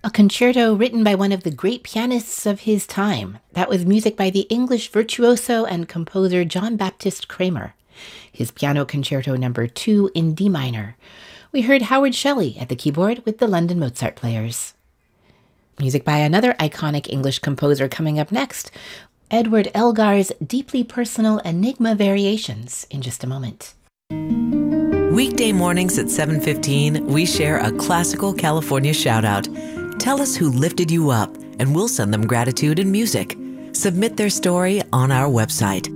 A concerto written by one of the great pianists of his time. That was music by the English virtuoso and composer John Baptist Kramer. His Piano Concerto No. 2 in D minor. We heard Howard Shelley at the keyboard with the London Mozart Players. Music by another iconic English composer coming up next, Edward Elgar's deeply personal Enigma Variations, in just a moment. Weekday mornings at 7:15, we share a classical California shout-out. Tell us who lifted you up, and we'll send them gratitude and music. Submit their story on our website,